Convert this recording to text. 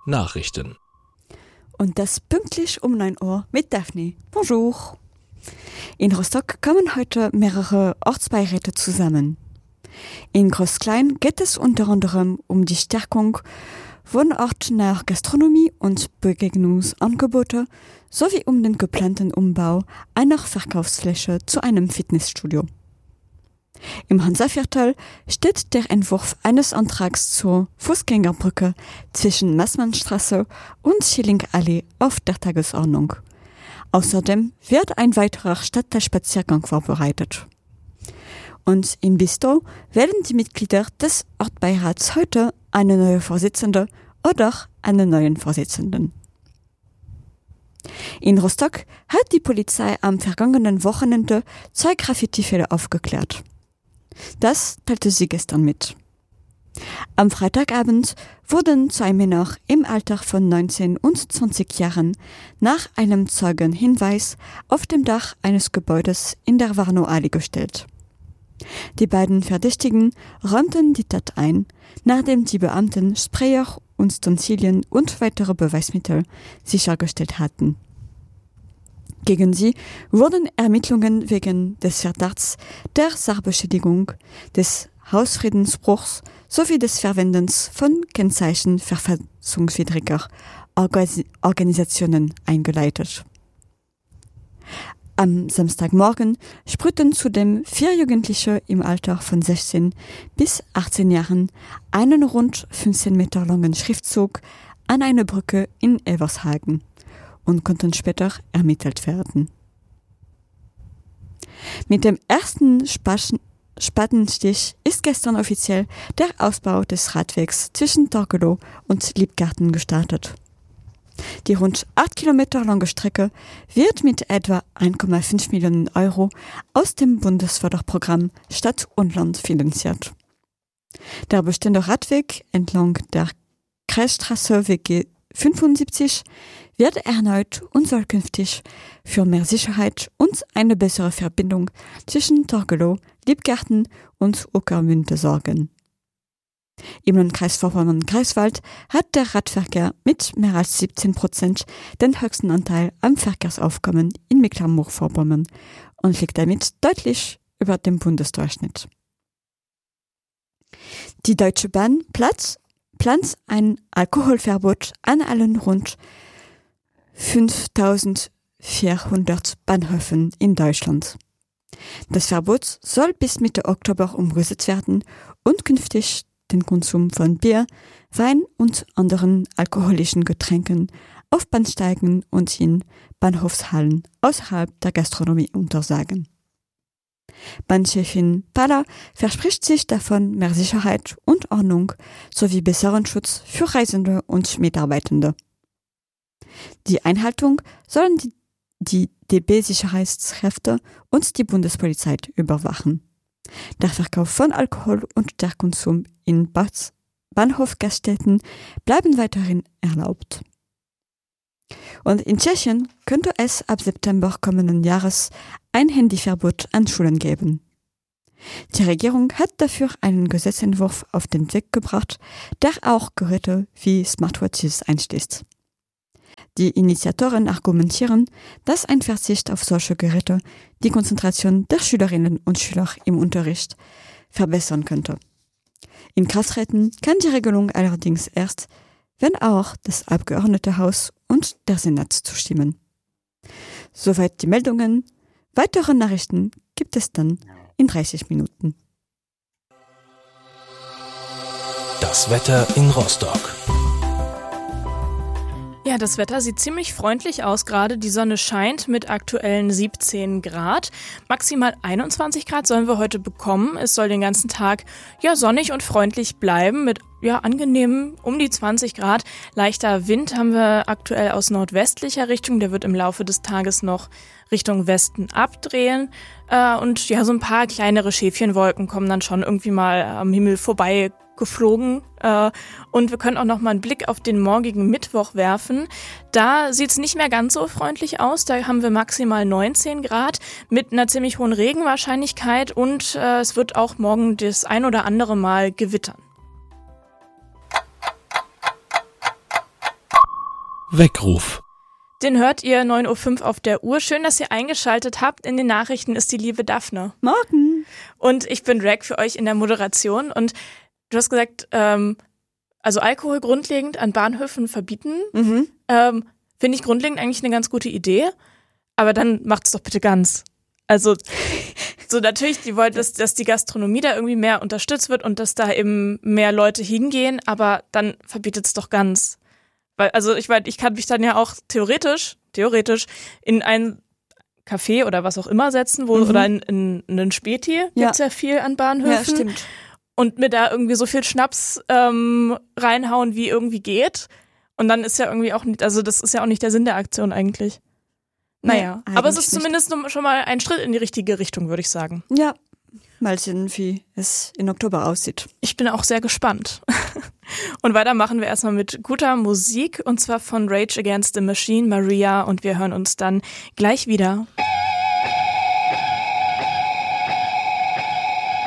Nachrichten. Und das pünktlich um 9 Uhr mit Daphne. Bonjour. In Rostock kommen heute mehrere Ortsbeiräte zusammen. In Groß-Klein geht es unter anderem um die Stärkung wohnortnaher Gastronomie und Begegnungsangebote sowie um den geplanten Umbau einer Verkaufsfläche zu einem Fitnessstudio. Im Hansaviertel steht der Entwurf eines Antrags zur Fußgängerbrücke zwischen Maßmannstraße und Schillingallee auf der Tagesordnung. Außerdem wird ein weiterer Stadtteilspaziergang vorbereitet. Und in Bistow wählen die Mitglieder des Ortsbeirats heute eine neue Vorsitzende oder einen neuen Vorsitzenden. In Rostock hat die Polizei am vergangenen Wochenende 2 Graffiti-Fälle aufgeklärt. Das teilte sie gestern mit. Am Freitagabend wurden 2 Männer im Alter von 19 und 20 Jahren nach einem Zeugenhinweis auf dem Dach eines Gebäudes in der Warnow-Allee gestellt. Die beiden Verdächtigen räumten die Tat ein, nachdem die Beamten Sprayer, Ustensilien und weitere Beweismittel sichergestellt hatten. Gegen sie wurden Ermittlungen wegen des Verdachts der Sachbeschädigung, des Hausfriedensbruchs sowie des Verwendens von Kennzeichen verfassungswidriger Organisationen eingeleitet. Am Samstagmorgen sprühten zudem 4 Jugendliche im Alter von 16 bis 18 Jahren einen rund 15 Meter langen Schriftzug an eine Brücke in Elvershagen und konnten später ermittelt werden. Mit dem ersten Spatenstich ist gestern offiziell der Ausbau des Radwegs zwischen Torgelow und Liebgarten gestartet. Die rund 8 Kilometer lange Strecke wird mit etwa 1,5 Millionen Euro aus dem Bundesförderprogramm Stadt und Land finanziert. Der bestehende Radweg entlang der Kreisstraße WG 75 wird erneut und soll künftig für mehr Sicherheit und eine bessere Verbindung zwischen Torgelow, Liebgarten und Ueckermünde sorgen. Im Landkreis Vorpommern-Greifswald hat der Radverkehr mit mehr als 17% den höchsten Anteil am Verkehrsaufkommen in Mecklenburg-Vorpommern und liegt damit deutlich über dem Bundesdurchschnitt. Die Deutsche Bahn plant ein Alkoholverbot an allen rund 5400 Bahnhöfen in Deutschland. Das Verbot soll bis Mitte Oktober umgesetzt werden und künftig den Konsum von Bier, Wein und anderen alkoholischen Getränken auf Bahnsteigen und in Bahnhofshallen außerhalb der Gastronomie untersagen. Bahnchefin Paller verspricht sich davon mehr Sicherheit und Ordnung sowie besseren Schutz für Reisende und Mitarbeitende. Die Einhaltung sollen die DB-Sicherheitskräfte und die Bundespolizei überwachen. Der Verkauf von Alkohol und der Konsum in Bahnhofgaststätten bleiben weiterhin erlaubt. Und in Tschechien könnte es ab September kommenden Jahres ein Handyverbot an Schulen geben. Die Regierung hat dafür einen Gesetzentwurf auf den Weg gebracht, der auch Geräte wie Smartwatches einschließt. Die Initiatoren argumentieren, dass ein Verzicht auf solche Geräte die Konzentration der Schülerinnen und Schüler im Unterricht verbessern könnte. In Kraft treten kann die Regelung allerdings erst, wenn auch das Abgeordnetenhaus und der Senat zustimmen. Soweit die Meldungen. Weitere Nachrichten gibt es dann in 30 Minuten. Das Wetter in Rostock. Ja, das Wetter sieht ziemlich freundlich aus gerade. Die Sonne scheint mit aktuellen 17 Grad. Maximal 21 Grad sollen wir heute bekommen. Es soll den ganzen Tag sonnig und freundlich bleiben mit angenehm um die 20 Grad. Leichter Wind haben wir aktuell aus nordwestlicher Richtung. Der wird im Laufe des Tages noch Richtung Westen abdrehen. Und so ein paar kleinere Schäfchenwolken kommen dann schon irgendwie mal am Himmel vorbei geflogen. Und wir können auch noch mal einen Blick auf den morgigen Mittwoch werfen. Da sieht es nicht mehr ganz so freundlich aus. Da haben wir maximal 19 Grad mit einer ziemlich hohen Regenwahrscheinlichkeit und es wird auch morgen das ein oder andere Mal gewittern. Weckruf. Den hört ihr 9:05 Uhr auf der Uhr. Schön, dass ihr eingeschaltet habt. In den Nachrichten ist die liebe Daphne. Morgen. Und ich bin Drag für euch in der Moderation. Und du hast gesagt, also Alkohol grundlegend an Bahnhöfen verbieten. Finde ich grundlegend eigentlich eine ganz gute Idee. Aber dann macht's doch bitte ganz. Also so natürlich, die wollen, dass die Gastronomie da irgendwie mehr unterstützt wird und dass da eben mehr Leute hingehen, aber dann verbietet es doch ganz. Weil, also ich kann mich dann ja auch theoretisch in ein Café oder was auch immer setzen, oder in einen Späti, gibt's ja viel an Bahnhöfen. Ja, stimmt. Und mir da irgendwie so viel Schnaps reinhauen, wie irgendwie geht. Und dann ist ja irgendwie auch nicht, also das ist ja auch nicht der Sinn der Aktion eigentlich. Naja, nee, aber es ist zumindest schon mal ein Schritt in die richtige Richtung, würde ich sagen. Ja, mal sehen, wie es in Oktober aussieht. Ich bin auch sehr gespannt. Und weiter machen wir erstmal mit guter Musik, und zwar von Rage Against the Machine, Maria, und wir hören uns dann gleich wieder.